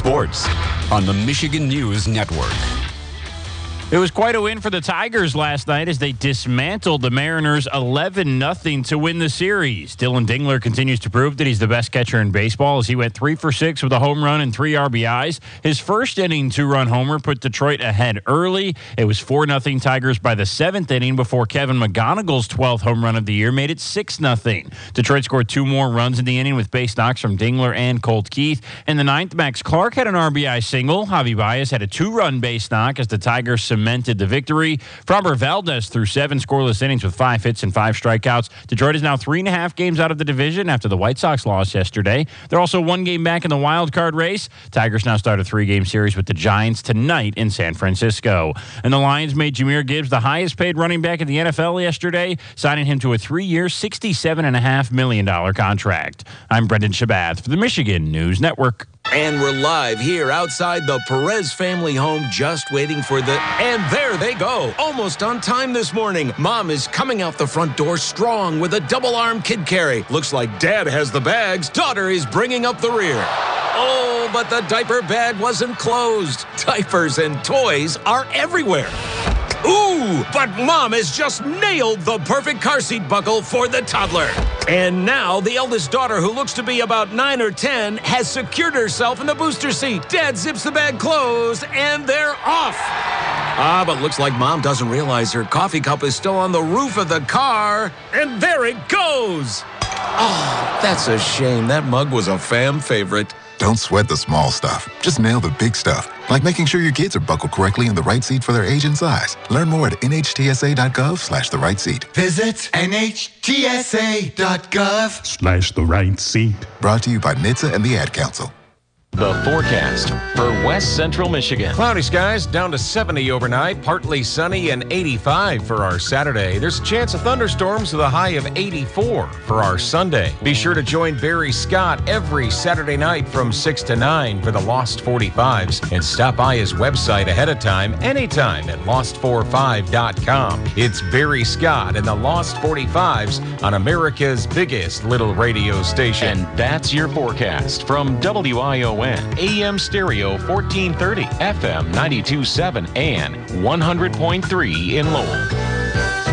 Sports on the Michigan News Network. It was quite a win for the Tigers last night as they dismantled the Mariners 11-0 to win the series. Dylan Dingler continues to prove that he's the best catcher in baseball as he went 3 for 6 with a home run and 3 RBIs. His first inning 2-run homer put Detroit ahead early. It was 4-0 Tigers by the 7th inning before Kevin McGonigal's 12th home run of the year made it 6-0. Detroit scored 2 more runs in the inning with base knocks from Dingler and Colt Keith. In the 9th, Max Clark had an RBI single. Javi Baez had a 2-run base knock as the Tigers cemented the victory. Framber Valdez threw 7 scoreless innings with 5 hits and 5 strikeouts. Detroit is now 3.5 games out of the division after the White Sox lost yesterday. They're also 1 game back in the wild card race. Tigers now start a 3-game series with the Giants tonight in San Francisco. And the Lions made Jahmyr Gibbs the highest paid running back in the NFL yesterday, signing him to a 3-year, $67.5 million contract. I'm Brendan Shabath for the Michigan News Network. And we're live here outside the Perez family home, just waiting for and there they go. Almost on time this morning. Mom is coming out the front door strong with a double-arm kid carry. Looks like Dad has the bags. Daughter is bringing up the rear. Oh, but the diaper bag wasn't closed. Diapers and toys are everywhere. Ooh, but Mom has just nailed the perfect car seat buckle for the toddler. And now the eldest daughter, who looks to be about 9 or 10, has secured herself in the booster seat. Dad zips the bag closed, and they're off. But looks like Mom doesn't realize her coffee cup is still on the roof of the car. And there it goes. Oh, that's a shame. That mug was a fam favorite. Don't sweat the small stuff. Just nail the big stuff, like making sure your kids are buckled correctly in the right seat for their age and size. Learn more at nhtsa.gov/the right seat. Visit nhtsa.gov/the right seat. Brought to you by NHTSA and the Ad Council. The forecast for West Central Michigan. Cloudy skies down to 70 overnight, partly sunny and 85 for our Saturday. There's a chance of thunderstorms with a high of 84 for our Sunday. Be sure to join Barry Scott every Saturday night from 6 to 9 for the Lost 45s and stop by his website ahead of time anytime at lost45.com. It's Barry Scott and the Lost 45s on America's biggest little radio station. And that's your forecast from WION. AM stereo 1430, FM 92.7, and 100.3 in Lowell.